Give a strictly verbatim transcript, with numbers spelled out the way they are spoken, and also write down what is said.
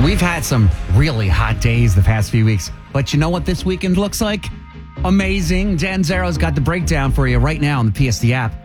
We've had some really hot days the past few weeks, but you know what this weekend looks like? Amazing. Dan Zero's got the breakdown for you right now on the P S D app.